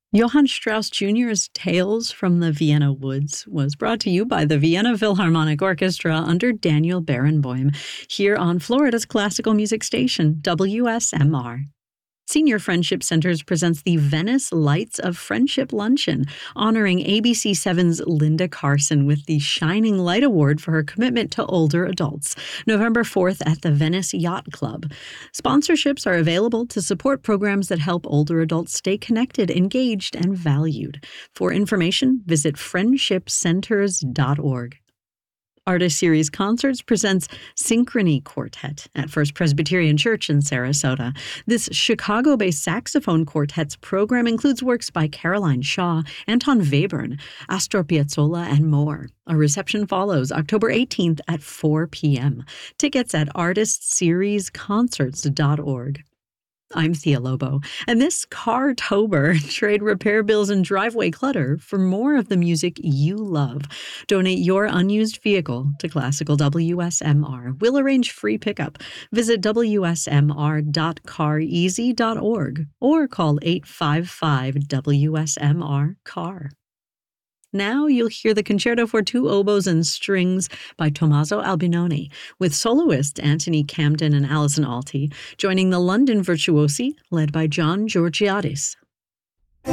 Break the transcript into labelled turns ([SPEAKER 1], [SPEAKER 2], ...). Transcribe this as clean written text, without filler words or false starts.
[SPEAKER 1] Johann Strauss Jr.'s Tales from the Vienna Woods was brought to you by the Vienna Philharmonic Orchestra under Daniel Barenboim, here on Florida's classical music station, WSMR. Senior Friendship Centers presents the Venice Lights of Friendship Luncheon, honoring ABC7's Linda Carson with the Shining Light Award for her commitment to older adults, November 4th at the Venice Yacht Club. Sponsorships are available to support programs that help older adults stay connected, engaged, and valued. For information, visit friendshipcenters.org. Artist Series Concerts presents Synchrony Quartet at First Presbyterian Church in Sarasota. This Chicago-based saxophone quartet's program includes works by Caroline Shaw, Anton Webern, Astor Piazzolla, and more. A reception follows October 18th at 4 p.m. Tickets at artistseriesconcerts.org. I'm Thea Lobo, and this Car-tober, trade repair bills and driveway clutter for more of the music you love. Donate your unused vehicle to Classical WSMR. We'll arrange free pickup. Visit wsmr.careasy.org or call 855-WSMR-CAR. Now you'll hear the Concerto for Two Oboes and Strings by Tommaso Albinoni, with soloists Anthony Camden and Alison Alty, joining the London Virtuosi, led by John Georgiadis.